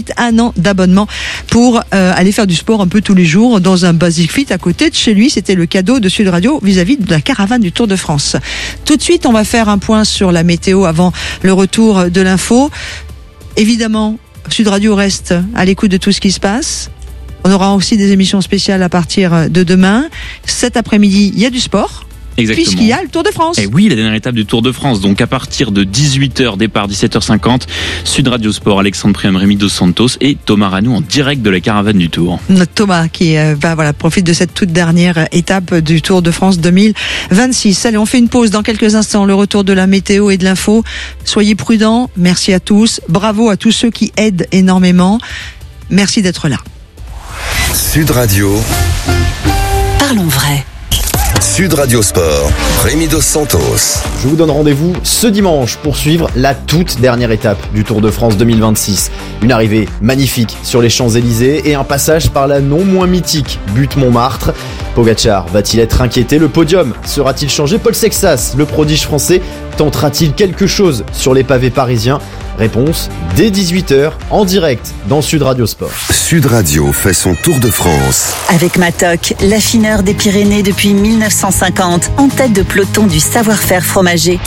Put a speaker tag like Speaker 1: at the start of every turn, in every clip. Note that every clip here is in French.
Speaker 1: suite 1 an d'abonnement pour aller faire du sport un peu tous les jours dans un Basic Fit à côté de chez lui. C'était le cadeau de Sud Radio vis-à-vis de la caravane du Tour de France. Tout de suite, on va faire un point sur la météo avant le retour de l'info. Évidemment, Sud Radio reste à l'écoute de tout ce qui se passe. On aura aussi des émissions spéciales à partir de demain. Cet après-midi, il y a du sport.
Speaker 2: Exactement.
Speaker 1: Puisqu'il y a le Tour de France.
Speaker 2: Et oui, la dernière étape du Tour de France. Donc à partir de 18h, départ 17h50, Sud Radio Sport, Alexandre Priam, Rémi Dos Santos et Thomas Ranou en direct de la caravane du Tour.
Speaker 1: Notre Thomas qui profite de cette toute dernière étape du Tour de France 2026. Allez, on fait une pause dans quelques instants. Le retour de la météo et de l'info. Soyez prudents. Merci à tous. Bravo à tous ceux qui aident énormément. Merci d'être là.
Speaker 3: Sud Radio.
Speaker 4: Parlons vrai.
Speaker 3: Sud Radio Sport, Rémi Dos Santos.
Speaker 5: Je vous donne rendez-vous ce dimanche pour suivre la toute dernière étape du Tour de France 2026. Une arrivée magnifique sur les Champs-Élysées et un passage par la non moins mythique butte Montmartre. Pogacar va-t-il être inquiété? Le podium sera-t-il changé? Paul Sexas, le prodige français, tentera-t-il quelque chose sur les pavés parisiens? Réponse dès 18h en direct dans Sud Radio Sport.
Speaker 3: Sud Radio fait son Tour de France.
Speaker 4: Avec Matok, l'affineur des Pyrénées depuis 1950, en tête de peloton du savoir-faire fromager.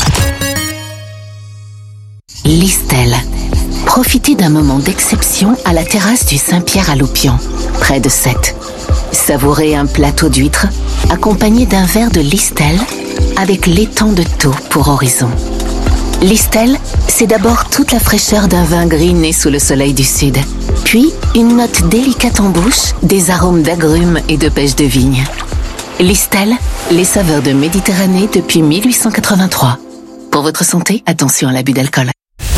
Speaker 4: Listel. Profitez d'un moment d'exception à la terrasse du Saint-Pierre à Loupian, près de Sète. Savourez un plateau d'huîtres accompagné d'un verre de Listel avec l'étang de Thau pour horizon. Listel, c'est d'abord toute la fraîcheur d'un vin gris né sous le soleil du sud. Puis, une note délicate en bouche, des arômes d'agrumes et de pêche de vigne. Listel, les saveurs de Méditerranée depuis 1883. Pour votre santé, attention à l'abus d'alcool.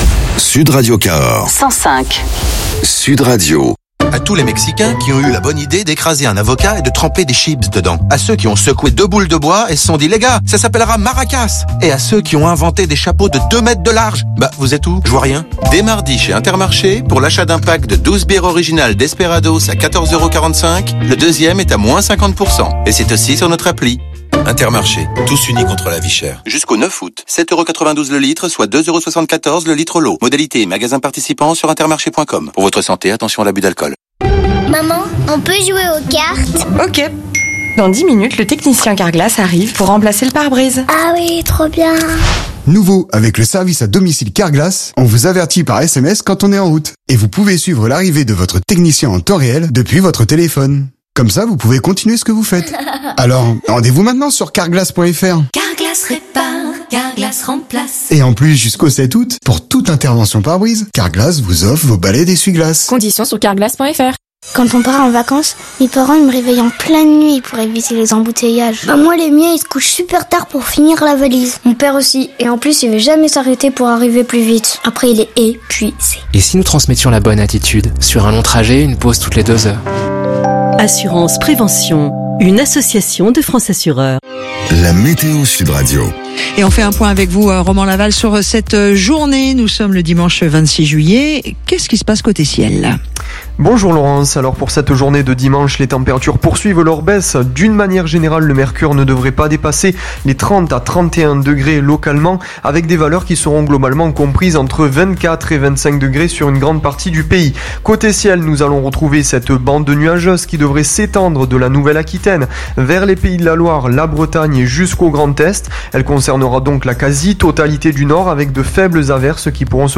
Speaker 3: Sud Radio Cahors.
Speaker 4: 105.
Speaker 3: Sud Radio.
Speaker 6: À tous les Mexicains qui ont eu la bonne idée d'écraser un avocat et de tremper des chips dedans. À ceux qui ont secoué 2 boules de bois et se sont dit, les gars, ça s'appellera maracas. Et à ceux qui ont inventé des chapeaux de 2 mètres de large. Bah, vous êtes où? Je vois rien. Dès mardi chez Intermarché, pour l'achat d'un pack de 12 bières originales Desperados à 14,45 €, le deuxième est à moins 50%. Et c'est aussi sur notre appli. Intermarché, tous unis contre la vie chère. Jusqu'au 9 août, 7,92 € le litre, soit 2,74 € le litre l'eau. Modalité et magasin participant sur intermarché.com. Pour votre santé, attention à l'abus d'alcool.
Speaker 7: Maman, on peut jouer aux cartes?
Speaker 8: Ok. Dans 10 minutes, le technicien Carglass arrive pour remplacer le pare-brise.
Speaker 7: Ah oui, trop bien.
Speaker 9: Nouveau, avec le service à domicile Carglass, on vous avertit par SMS quand on est en route. Et vous pouvez suivre l'arrivée de votre technicien en temps réel depuis votre téléphone. Comme ça, vous pouvez continuer ce que vous faites. Alors, rendez-vous maintenant sur carglass.fr.
Speaker 10: Carglass répare, Carglass remplace.
Speaker 9: Et en plus, jusqu'au 7 août, pour toute intervention pare-brise, Carglass vous offre vos balais d'essuie-glace.
Speaker 8: Conditions sur carglass.fr.
Speaker 7: Quand on part en vacances, mes parents me réveillent en pleine nuit pour éviter les embouteillages. Moi, les miens, ils se couchent super tard pour finir la valise.
Speaker 11: Mon père aussi. Et en plus, il veut jamais s'arrêter pour arriver plus vite.
Speaker 7: Après, il est épuisé.
Speaker 12: Et si nous transmettions la bonne attitude? Sur un long trajet, une pause toutes les 2 heures.
Speaker 13: Assurance Prévention, une association de France Assureurs.
Speaker 3: La météo Sud Radio.
Speaker 1: Et on fait un point avec vous, Roman Laval, sur cette journée. Nous sommes le dimanche 26 juillet. Qu'est-ce qui se passe côté ciel ?
Speaker 14: Bonjour Laurence, alors pour cette journée de dimanche, les températures poursuivent leur baisse. D'une manière générale, le mercure ne devrait pas dépasser les 30 à 31 degrés localement, avec des valeurs qui seront globalement comprises entre 24 et 25 degrés sur une grande partie du pays. Côté ciel, nous allons retrouver cette bande nuageuse qui devrait s'étendre de la Nouvelle-Aquitaine vers les pays de la Loire, la Bretagne et jusqu'au Grand Est. Elle concernera donc la quasi-totalité du nord avec de faibles averses qui pourront se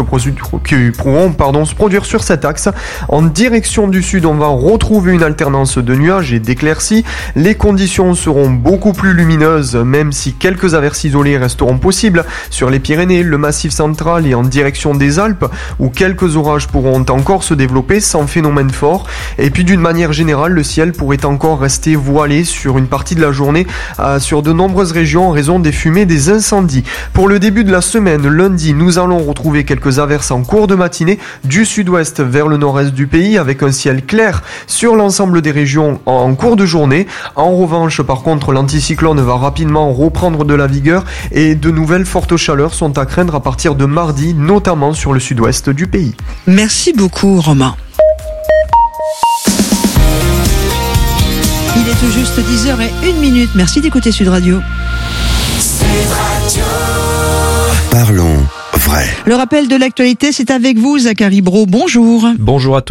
Speaker 14: produire sur cet axe. En direction du sud, on va retrouver une alternance de nuages et d'éclaircies. Les conditions seront beaucoup plus lumineuses, même si quelques averses isolées resteront possibles sur les Pyrénées, le Massif central et en direction des Alpes, où quelques orages pourront encore se développer sans phénomène fort. Et puis d'une manière générale, le ciel pourrait encore rester voilé sur une partie de la journée sur de nombreuses régions en raison des fumées des incendies. Pour le début de la semaine, lundi, nous allons retrouver quelques averses en cours de matinée du sud-ouest vers le nord-est du pays avec un ciel clair sur l'ensemble des régions en cours de journée. En revanche, par contre, l'anticyclone va rapidement reprendre de la vigueur et de nouvelles fortes chaleurs sont à craindre à partir de mardi, notamment sur le sud-ouest du pays.
Speaker 1: Merci beaucoup, Romain. Il est tout juste 10h01. Merci d'écouter Sud Radio.
Speaker 3: Sud Radio. Parlons vrai.
Speaker 1: Le rappel de l'actualité, c'est avec vous, Zachary Brault. Bonjour.
Speaker 15: Bonjour à tous.